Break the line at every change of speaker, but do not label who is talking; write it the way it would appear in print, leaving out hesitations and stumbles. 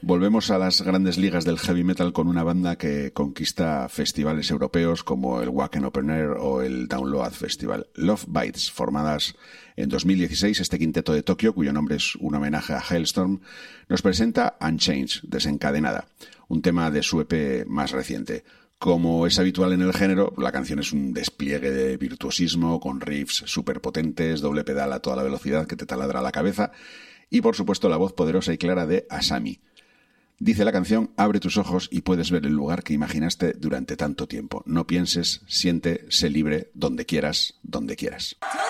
Volvemos a las grandes ligas del heavy metal con una banda que conquista festivales europeos como el Wacken Open Air o el Download Festival. Love Bites, formadas en 2016, este quinteto de Tokio, cuyo nombre es un homenaje a Hailstorm, nos presenta Unchanged, Desencadenada, un tema de su EP más reciente. Como es habitual en el género, la canción es un despliegue de virtuosismo con riffs superpotentes, doble pedal a toda la velocidad que te taladra la cabeza y, por supuesto, la voz poderosa y clara de Asami. Dice la canción: abre tus ojos y puedes ver el lugar que imaginaste durante tanto tiempo. No pienses, siente, sé libre, donde quieras, donde quieras.